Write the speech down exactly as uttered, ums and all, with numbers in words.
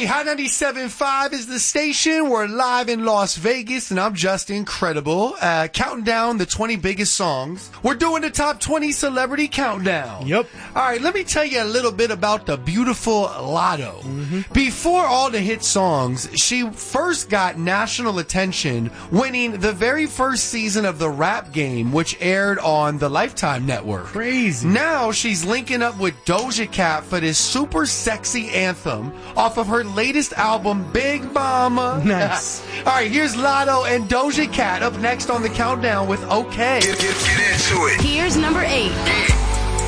Hot ninety-seven point five is the station. We're live in Las Vegas, and I'm just incredible. Uh, counting down the twenty biggest songs. We're doing the top twenty celebrity countdown. Yep. All right, let me tell you a little bit about the beautiful Latto. Mm-hmm. Before all the hit songs, she first got national attention winning the very first season of The Rap Game, which aired on the Lifetime Network. Crazy. Now she's linking up with Doja Cat for this super sexy anthem off of her latest album, Big Mama. Nice. All right, here's Latto and Doja Cat up next on the countdown with OK. Get, get, get into it. Here's number eight. Yeah.